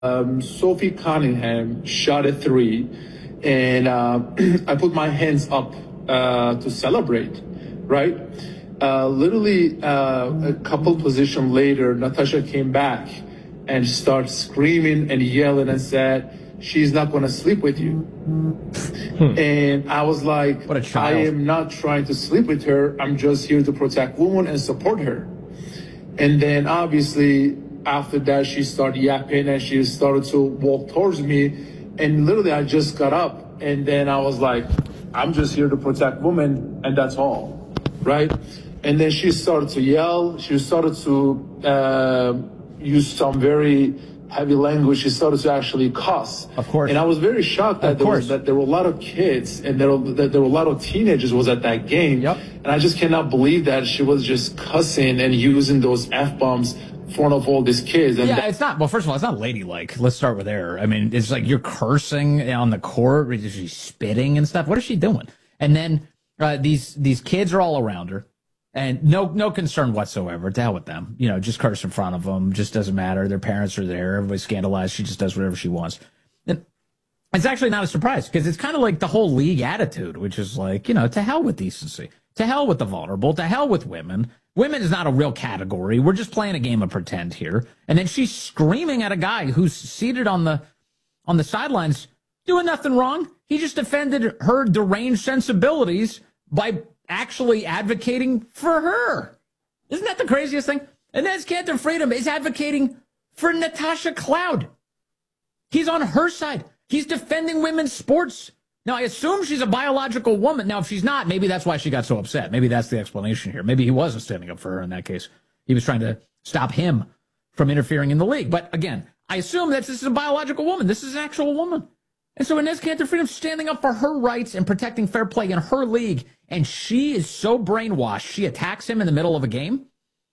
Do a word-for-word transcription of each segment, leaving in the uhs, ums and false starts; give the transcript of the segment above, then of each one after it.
um, Sophie Cunningham shot a three, and uh, I put my hands up uh, to celebrate, right? Uh, literally uh, a couple position later, Natasha came back and started screaming and yelling and said, she's not going to sleep with you. Hmm. And I was like, what a child. I am not trying to sleep with her. I'm just here to protect women and support her. And then obviously after that, she started yapping and she started to walk towards me. And literally I just got up and then I was like, I'm just here to protect women and that's all, right? And then she started to yell. She started to uh, use some very heavy language. She started to actually cuss. Of course. And I was very shocked that, of there, course. was, that there were a lot of kids and there were, that there were a lot of teenagers was at that game. Yep. And I just cannot believe that she was just cussing and using those F-bombs in front of all these kids. And yeah, that- it's not, well, first of all, it's not ladylike. Let's start with there. I mean, it's like you're cursing on the court. Is she spitting and stuff? What is she doing? And then uh, these these kids are all around her. And no no concern whatsoever. To hell with them. You know, just curse in front of them. Just doesn't matter. Their parents are there. Everybody's scandalized. She just does whatever she wants. And it's actually not a surprise because it's kind of like the whole league attitude, which is like, you know, to hell with decency. To hell with the vulnerable. To hell with women. Women is not a real category. We're just playing a game of pretend here. And then she's screaming at a guy who's seated on the on the sidelines doing nothing wrong. He just defended her deranged sensibilities by actually advocating for her. Isn't that the craziest thing? And Enes Kanter Freedom is advocating for Natasha Cloud. He's on her side. He's defending women's sports. Now, I assume she's a biological woman. Now, if she's not, maybe that's why she got so upset. Maybe that's the explanation here. Maybe he wasn't standing up for her in that case. He was trying to stop him from interfering in the league. But again, I assume that this is a biological woman. This is an actual woman. And so Enes Kanter Freedom standing up for her rights and protecting fair play in her league. And she is so brainwashed, she attacks him in the middle of a game.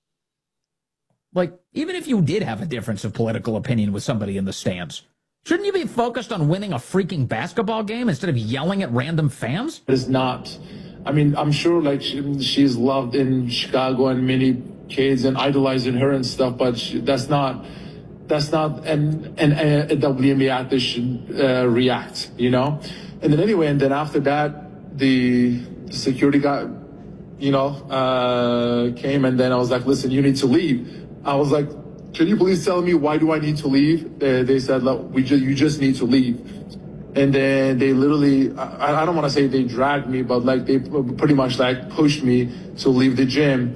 Like, even if you did have a difference of political opinion with somebody in the stands, shouldn't you be focused on winning a freaking basketball game instead of yelling at random fans? It is not. I mean, I'm sure like she, she's loved in Chicago and many kids and idolizing her and stuff, but she, that's not... That's not an, an, a W N B A athlete should uh, react, you know? And then anyway, and then after that, the security guy, you know, uh, came and then I was like, listen, you need to leave. I was like, can you please tell me why do I need to leave? Uh, they said, look, we just, you just need to leave. And then they literally, I, I don't want to say they dragged me, but like they pretty much like pushed me to leave the gym.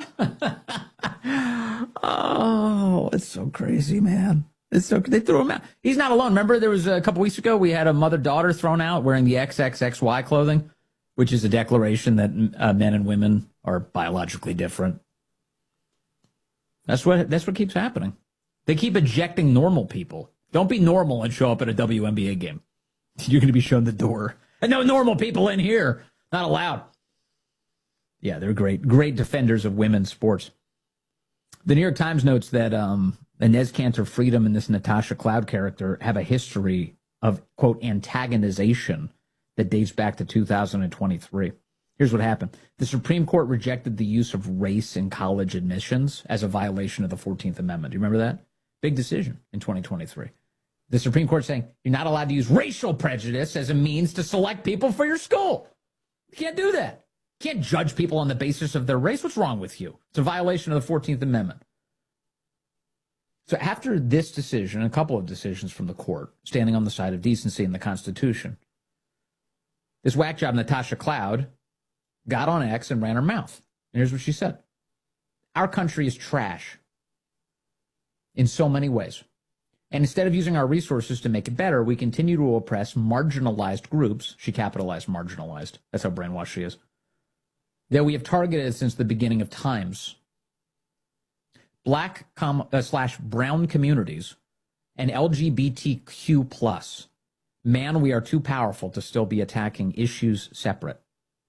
Oh, it's so crazy, man. It's so they threw him out. He's not alone. Remember, there was a couple weeks ago, we had a mother-daughter thrown out wearing the X X X Y clothing, which is a declaration that uh, men and women are biologically different. That's what that's what keeps happening. They keep ejecting normal people. Don't be normal and show up at a W N B A game. You're going to be shown the door. And no normal people in here. Not allowed. Yeah, they're great, great defenders of women's sports. The New York Times notes that um, Enes Kanter Freedom and this Natasha Cloud character have a history of, quote, antagonization that dates back to two thousand twenty-three. Here's what happened. The Supreme Court rejected the use of race in college admissions as a violation of the fourteenth Amendment. Do you remember that? Big decision in twenty twenty-three. The Supreme Court saying you're not allowed to use racial prejudice as a means to select people for your school. You can't do that. You can't judge people on the basis of their race. What's wrong with you? It's a violation of the fourteenth Amendment. So after this decision, a couple of decisions from the court, standing on the side of decency and the Constitution, this whack job Natasha Cloud got on X and ran her mouth. And here's what she said. Our country is trash in so many ways. And instead of using our resources to make it better, we continue to oppress marginalized groups. She capitalized marginalized. That's how brainwashed she is. That we have targeted since the beginning of times. Black com- uh, slash brown communities and L G B T Q plus. Man, we are too powerful to still be attacking issues separate.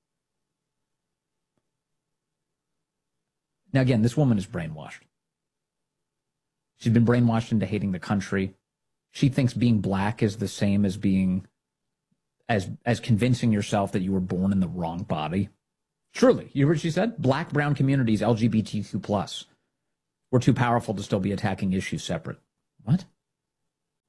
Now, again, this woman is brainwashed. She's been brainwashed into hating the country. She thinks being black is the same as being, as as convincing yourself that you were born in the wrong body. Truly, you heard what she said? Black, brown communities, L G B T Q plus. We're too powerful to still be attacking issues separate. What?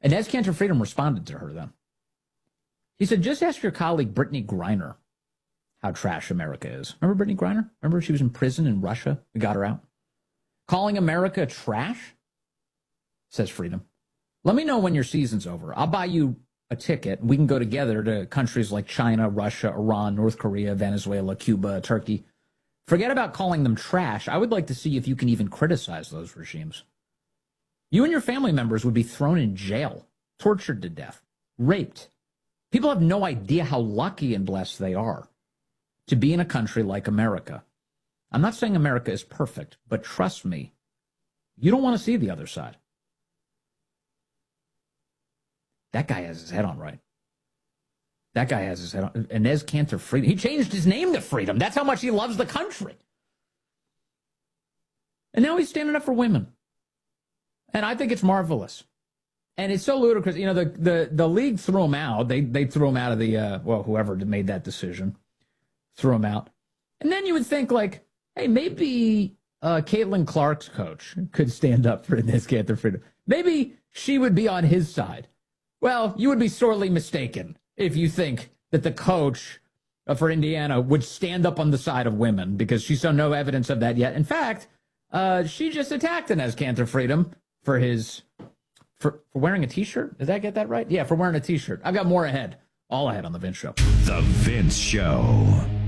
Inez Cantor Freedom responded to her then. He said, just ask your colleague Brittany Griner how trash America is. Remember Brittany Griner? Remember she was in prison in Russia? We got her out. Calling America trash? Says Freedom. Let me know when your season's over. I'll buy you a ticket. We can go together to countries like China, Russia, Iran, North Korea, Venezuela, Cuba, Turkey. Forget about calling them trash. I would like to see if you can even criticize those regimes. You and your family members would be thrown in jail, tortured to death, raped. People have no idea how lucky and blessed they are to be in a country like America. I'm not saying America is perfect, but trust me, you don't want to see the other side. That guy has his head on right. That guy has his head on. Inez Cantor Freedom. He changed his name to Freedom. That's how much he loves the country. And now he's standing up for women. And I think it's marvelous. And it's so ludicrous. You know, the, the, the league threw him out. They, they threw him out of the, uh, well, whoever made that decision threw him out. And then you would think, like, hey, maybe uh, Caitlin Clark's coach could stand up for Inez Cantor Freedom. Maybe she would be on his side. Well, you would be sorely mistaken if you think that the coach for Indiana would stand up on the side of women, because she saw no evidence of that yet. In fact, uh, she just attacked Inez Cantor Freedom for his for, for wearing a T-shirt. Did I get that right? Yeah, for wearing a T-shirt. I've got more ahead. All ahead on The Vince Show. The Vince Show.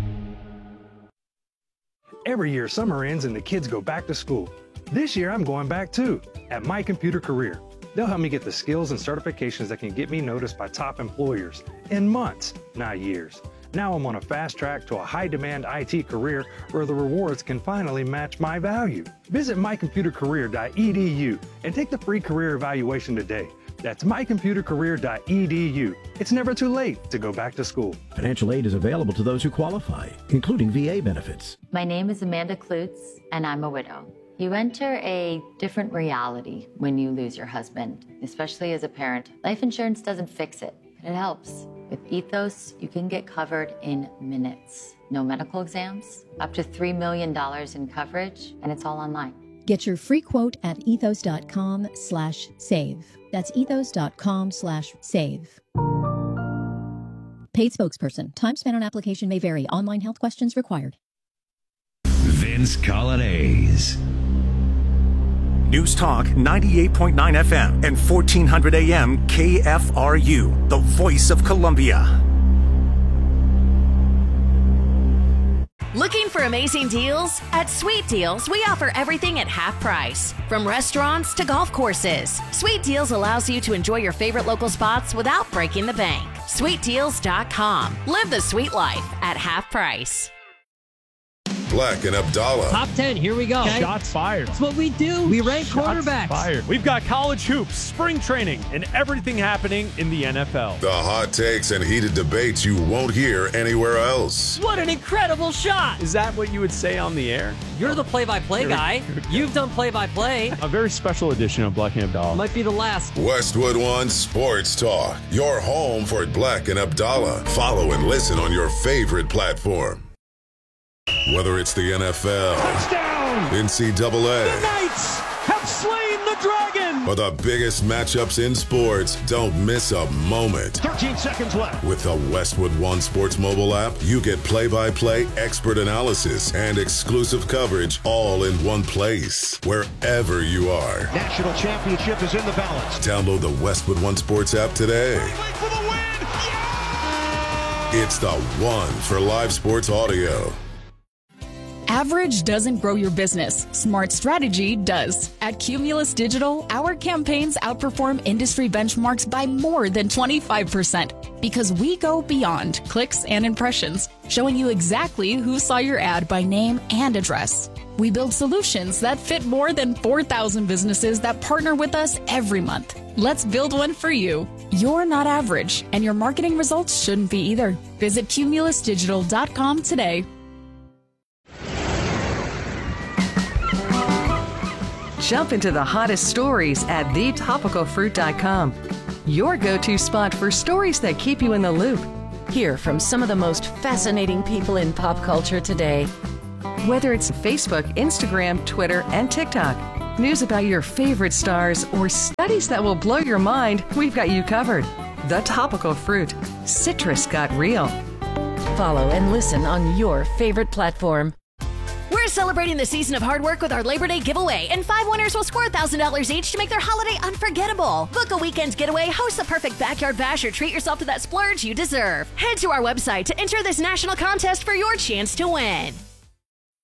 Every year, summer ends and the kids go back to school. This year, I'm going back too, at My Computer Career. They'll help me get the skills and certifications that can get me noticed by top employers in months, not years. Now I'm on a fast track to a high-demand I T career where the rewards can finally match my value. Visit my computer career dot e d u and take the free career evaluation today. That's my computer career dot e d u. It's never too late to go back to school. Financial aid is available to those who qualify, including V A benefits. My name is Amanda Klutz, and I'm a widow. You enter a different reality when you lose your husband, especially as a parent. Life insurance doesn't fix it, but it helps. With Ethos, you can get covered in minutes. No medical exams, up to three million dollars in coverage, and it's all online. Get your free quote at ethos.com slash save. That's ethos.com slash save. Paid spokesperson. Time spent on application may vary. Online health questions required. Vince Colonnese. News Talk ninety-eight point nine F M and fourteen hundred A M K F R U, the voice of Columbia. Looking for amazing deals? At Sweet Deals, we offer everything at half price. From restaurants to golf courses, Sweet Deals allows you to enjoy your favorite local spots without breaking the bank. sweet deals dot com. Live the sweet life at half price. Black and Abdallah. Top ten, here we go. Okay. Shots fired. That's what we do. We rank Shots quarterbacks. Fired. We've got college hoops, spring training, and everything happening in the N F L. The hot takes and heated debates you won't hear anywhere else. What an incredible shot. Is that what you would say on the air? You're the play-by-play guy. You've done play-by-play. A very special edition of Black and Abdallah. Might be the last. Westwood One Sports Talk. Your home for Black and Abdallah. Follow and listen on your favorite platform. Whether it's the N F L, touchdown, N C double A, the Knights have slain the dragon, or the biggest matchups in sports, don't miss a moment. thirteen seconds left. With the Westwood One Sports mobile app, you get play-by-play, expert analysis, and exclusive coverage all in one place, wherever you are. National championship is in the balance. Download the Westwood One Sports app today. Wait for the win! Yeah! It's the one for live sports audio. Average doesn't grow your business. Smart strategy does. At Cumulus Digital, our campaigns outperform industry benchmarks by more than twenty-five percent because we go beyond clicks and impressions, showing you exactly who saw your ad by name and address. We build solutions that fit more than four thousand businesses that partner with us every month. Let's build one for you. You're not average, and your marketing results shouldn't be either. Visit cumulus digital dot com today. Jump into the hottest stories at the topical fruit dot com. Your go-to spot for stories that keep you in the loop. Hear from some of the most fascinating people in pop culture today. Whether it's Facebook, Instagram, Twitter, and TikTok. news about your favorite stars, or studies that will blow your mind, we've got you covered. The Topical Fruit. Citrus got real. Follow and listen on your favorite platform. We're celebrating the season of hard work with our Labor Day giveaway, and five winners will score one thousand dollars each to make their holiday unforgettable. Book a weekend getaway, host the perfect backyard bash, or treat yourself to that splurge you deserve. Head to our website to enter this national contest for your chance to win.